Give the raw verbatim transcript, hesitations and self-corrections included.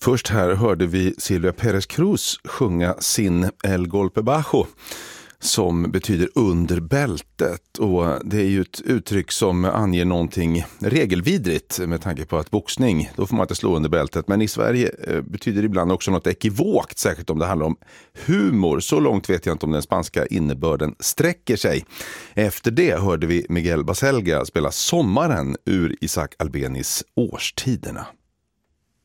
Först här hörde vi Silvia Pérez Cruz sjunga sin El Golpe Bajo, som betyder under bältet, och det är ju ett uttryck som anger någonting regelvidrigt med tanke på att boxning, då får man inte slå under bältet, men i Sverige betyder det ibland också något ekivokt, särskilt om det handlar om humor. Så långt vet jag inte om den spanska innebörden sträcker sig. Efter det hörde vi Miguel Baselga spela Sommaren ur Isaac Albenis Årstiderna.